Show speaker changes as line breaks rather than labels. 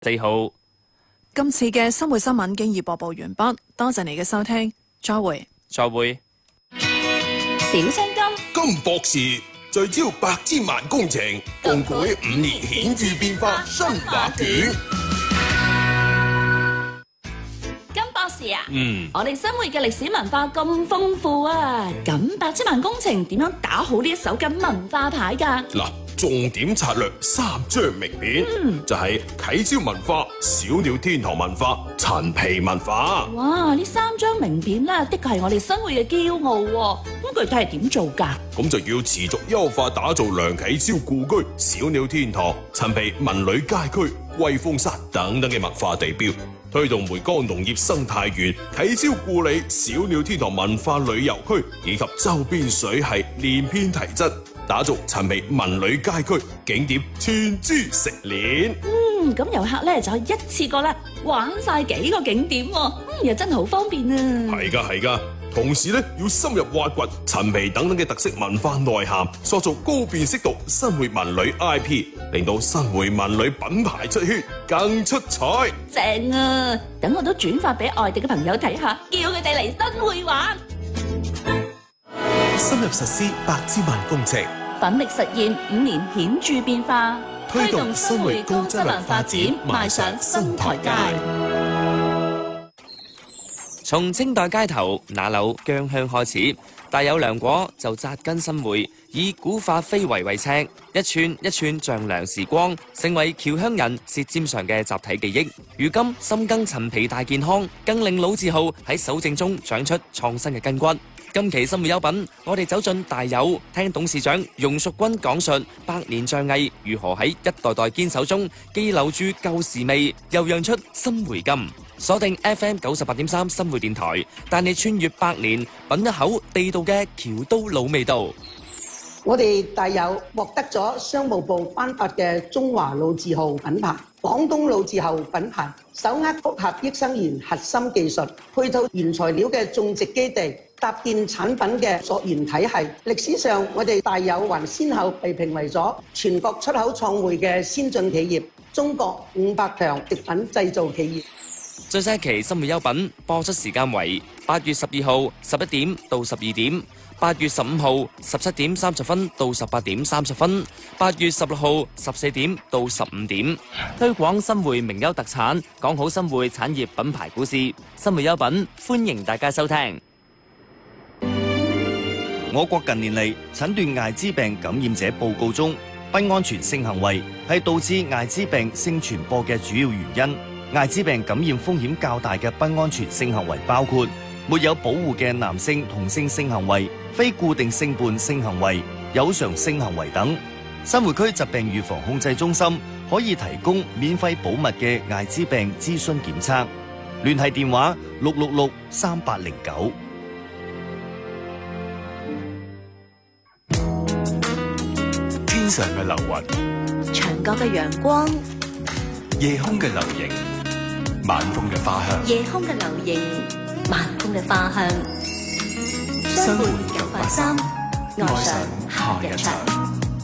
4號。
今次嘅生活新聞經已播報完畢，多謝你嘅收聽，再會。
再會。
小青
金博士聚焦百千萬工程，共繪5年顯著變化新畫卷。
金博士啊，我哋生活嘅歷史文化咁豐富啊，咁百千萬工程點樣打好呢一手嘅文化牌㗎？
嗱，重點策略3張名片，就係啟超文化、小鳥天堂文化、陳皮文化。
哇！呢3張名片咧，的確係我哋生活嘅驕傲喎。咁具體係點做㗎？
咁就要持續優化打造梁啟超故居、小鳥天堂、陳皮文旅街區、威風山等等嘅文化地標，推動梅江農業生態園、啟超故里、小鳥天堂文化旅遊區以及周邊水系連篇提質，打造陳皮文旅街區景點串珠食鏈。
咁遊客咧就可以一次過啦玩晒幾個景點喎，又真係好方便啊！
係㗎。同時咧，要深入挖掘陳皮等等嘅特色文化內涵，塑造高辨識度新會文旅 IP， 令到新會文旅品牌出圈更出彩。
正啊！等我都轉發俾外地嘅朋友睇下，叫佢哋嚟新會玩。
深入實施百千萬工程，
奮力實現5年顯著變化，
推動新會高質量發展邁上新台階。
從清代街頭那柳薑香開始，大有良果就扎根新會，以古法非遺為尺，一寸一寸丈量時光，成為僑鄉人舌尖上嘅集體記憶。如今深耕陳皮大健康，更令老字號喺守正中長出創新嘅筋骨。今期新會優品，我哋走進大有，聽董事長容淑君講述百年匠藝如何喺一代代堅守中，既留住舊時味，又釀出新回甘。鎖定 FM 98.3新會電台，帶你穿越百年，品一口地道嘅僑都老味道。
我哋大有獲得咗商務部頒發嘅中華老字號品牌、廣東老字號品牌，手握複合益生元核心技術，配套原材料嘅種植基地，搭建產品嘅溯源體系。歷史上，我哋大有還先後被評為咗全國出口創匯嘅先進企業、中國500強食品製造企業。
最新一期新會優品播出時間為8月12號11點到12點，8月15號17點30分到18點30分，8月16號14點到15點。推廣新會名優特產，講好新會產業品牌故事。新會優品歡迎大家收聽。
我國近年嚟診斷艾滋病感染者報告中，不安全性行為係導致艾滋病性傳播嘅主要原因。艾滋病感染風險較大嘅不安全性行為包括沒有保護嘅男性同性性行為、非固定性伴性行為、有償性行為等。新會區疾病預防控制中心可以提供免費保密嘅艾滋病諮詢檢測，聯繫電話6663809。
天上嘅流雲，
牆角嘅陽光，
夜空嘅流螢，晚風嘅花香。
夜空嘅流螢，晚風嘅花香。相伴983，愛上夏日場。